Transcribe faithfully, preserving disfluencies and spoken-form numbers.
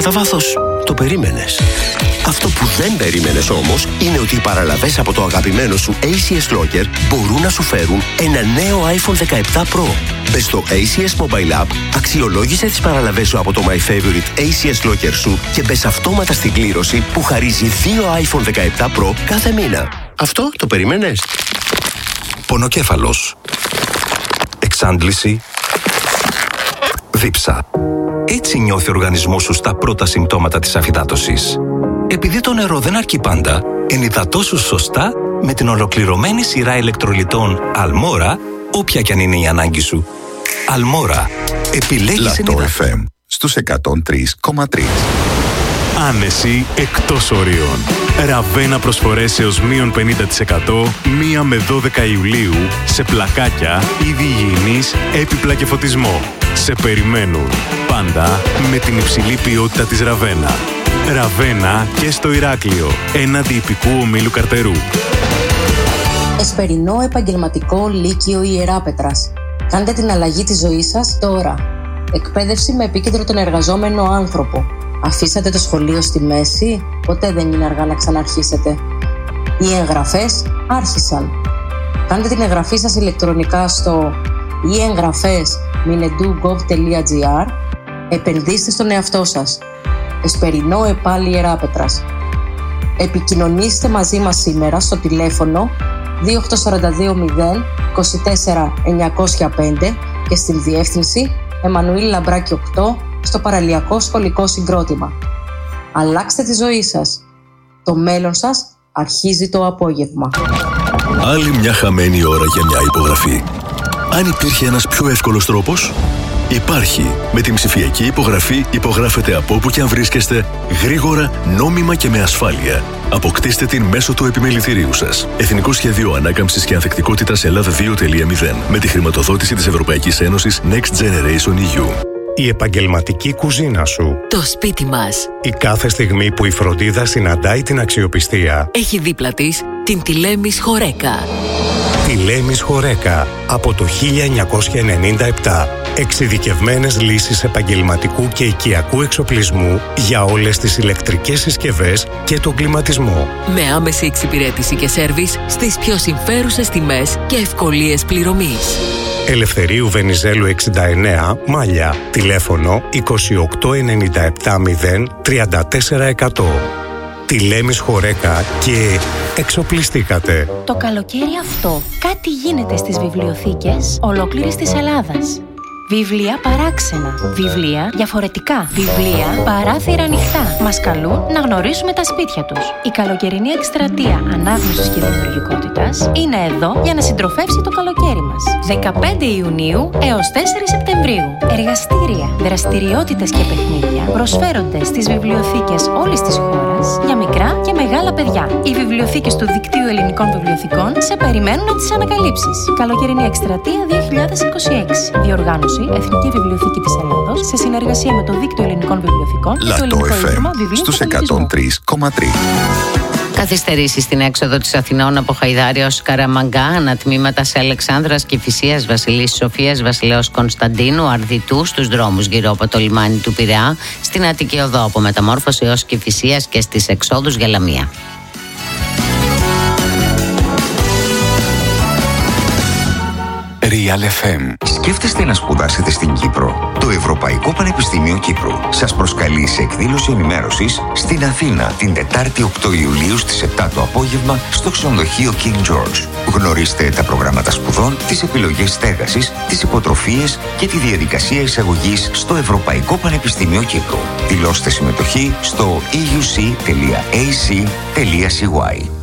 κατά βάθος το περίμενες. Αυτό που δεν περίμενες όμως είναι ότι οι παραλαβές από το αγαπημένο σου έι σι ες Locker μπορούν να σου φέρουν ένα νέο άιφον δεκαεπτά Pro. Μπες στο έι σι ες Mobile App, αξιολόγησε τις παραλαβές σου από το My Favorite έι σι ες Locker σου και μπες αυτόματα στην κλήρωση που χαρίζει δύο άιφον δεκαεπτά Pro κάθε μήνα. Αυτό το περίμενες? Πονοκέφαλος, εξάντληση, δίψα. Έτσι νιώθει ο οργανισμός σου στα πρώτα συμπτώματα της αφυδάτωσης. Επειδή το νερό δεν αρκεί πάντα, ενυδατώσου σωστά με την ολοκληρωμένη σειρά ηλεκτρολιτών Αλμόρα, όποια κι αν είναι η ανάγκη σου. Αλμόρα. Επιλέγεις ενυδατό. εφ εμ στους εκατόν τρία κόμμα τρία. Άνεση εκτός ορίων. Ραβένα προσφορές έως μείον πενήντα τοις εκατό μία με δώδεκα Ιουλίου σε πλακάκια, είδη υγιεινής, έπιπλα και φωτισμό. Σε περιμένουν πάντα με την υψηλή ποιότητα της Ραβένα. Ραβένα και στο Ηράκλειο, έναντι υπηκού ομίλου Καρτερού. Εσπερινό επαγγελματικό Λύκειο Ιεράπετρας. Κάντε την αλλαγή της ζωής σας τώρα. Εκπαίδευση με επίκεντρο τον εργαζόμενο άνθρωπο. Αφήσατε το σχολείο στη μέση, ποτέ δεν είναι αργά να ξαναρχίσετε. Οι εγγραφές άρχισαν. Κάντε την εγγραφή σας ηλεκτρονικά στο οι εγγραφές μινεντού τελεία γκοβ τελεία τζι άρ. Επενδύστε στον εαυτό σας. Εσπερινό ΕΠΑΛ Ιεράπετρας. Επικοινωνήστε μαζί μας σήμερα στο τηλέφωνο δύο οκτώ τέσσερα δύο μηδέν είκοσι τέσσερα εννιακόσια πέντε και στην διεύθυνση Εμμανουήλ Λαμπράκη οκτώ στο παραλιακό σχολικό συγκρότημα. Αλλάξτε τη ζωή σας. Το μέλλον σας αρχίζει το απόγευμα. Άλλη μια χαμένη ώρα για μια υπογραφή. Αν υπήρχε ένας πιο εύκολος τρόπος, υπάρχει. Με την ψηφιακή υπογραφή υπογράφετε από όπου και αν βρίσκεστε, γρήγορα, νόμιμα και με ασφάλεια. Αποκτήστε την μέσω του επιμελητηρίου σας. Εθνικό Σχέδιο Ανάκαμψης και Ανθεκτικότητας Ελλάδα δύο τελεία μηδέν με τη χρηματοδότηση της Ευρωπαϊκής Ένωσης Next Generation ι γιου. Η επαγγελματική κουζίνα σου. Το σπίτι μας. Η κάθε στιγμή που η φροντίδα συναντάει την αξιοπιστία. Έχει δίπλα της την Τηλέμης Χορέκα. Τηλέμης Χορέκα από το χίλια εννιακόσια ενενήντα επτά. Εξειδικευμένες λύσεις επαγγελματικού και οικιακού εξοπλισμού για όλες τις ηλεκτρικές συσκευές και τον κλιματισμό. Με άμεση εξυπηρέτηση και σέρβις στις πιο συμφέρουσες τιμές και ευκολίες πληρωμής. Ελευθερίου Βενιζέλου εξήντα εννέα, Μάλια. Τηλέφωνο είκοσι οκτώ ενενήντα επτά μηδέν τριάντα τέσσερα εκατό. Τηλέμης Χορέκα και εξοπλιστήκατε. Το καλοκαίρι αυτό κάτι γίνεται στις βιβλιοθήκες ολόκληρης της Ελλάδας. Βιβλία παράξενα. Βιβλία διαφορετικά. Βιβλία παράθυρα ανοιχτά. Μας καλούν να γνωρίσουμε τα σπίτια τους. Η καλοκαιρινή εκστρατεία ανάγνωσης και δημιουργικότητας είναι εδώ για να συντροφεύσει το καλοκαίρι μας. δεκαπέντε Ιουνίου έως τέσσερα Σεπτεμβρίου. Εργαστήρια, δραστηριότητες και παιχνίδια προσφέρονται στις βιβλιοθήκες όλης της χώρας για μικρά και μεγάλα παιδιά. Οι βιβλιοθήκες του Δικτύου Ελληνικών Βιβλιοθηκών σε περιμένουν να τις ανακαλύψεις. Καλοκαιρινή εκστρατεία δύο χιλιάδες είκοσι έξι. Διοργάνωση Εθνική Βιβλιοθήκη της Ελλάδος σε συνεργασία με το Δίκτυο Ελληνικών Βιβλιοθηκών και το Ελληνικό Ίδρυμα Βιβλίου στους εκατόν τρία κόμμα τρία. Καθυστερήσει στην έξοδο της Αθηνών από Χαϊδάρια ως Καραμαγκά, ανατμήματα σε Αλεξάνδρας και Κηφισίας, Βασιλής Σοφίας, Βασιλέως Κωνσταντίνου, Αρδιτού, στους δρόμους γύρω από το λιμάνι του Πειραιά, στην Αττική Οδό από Μεταμόρφωση έως Κηφισίας και στις εξόδους για Λαμία. Real εφ εμ. Σκέφτεστε να σπουδάσετε στην Κύπρο? Το Ευρωπαϊκό Πανεπιστήμιο Κύπρου σας προσκαλεί σε εκδήλωση ενημέρωσης στην Αθήνα την Τετάρτη οκτώ Ιουλίου στις επτά το απόγευμα στο ξενοδοχείο King George. Γνωρίστε τα προγράμματα σπουδών, τις επιλογές στέγασης, τις υποτροφίες και τη διαδικασία εισαγωγής στο Ευρωπαϊκό Πανεπιστήμιο Κύπρου. Δηλώστε συμμετοχή στο ι γιου σι τελεία έι σι τελεία σι γουάι.